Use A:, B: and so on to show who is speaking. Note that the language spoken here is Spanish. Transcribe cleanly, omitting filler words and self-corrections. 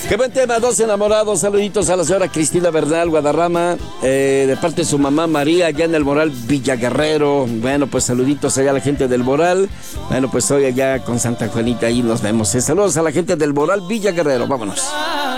A: Qué buen tema, Dos Enamorados. Saluditos a la señora Cristina Bernal, Guadarrama, de parte de su mamá María, allá en el Moral Villaguerrero. Bueno, pues saluditos allá a la gente del Moral. Bueno, pues hoy allá con Santa Juanita, ahí nos vemos. Saludos a la gente del Moral Villaguerrero, vámonos.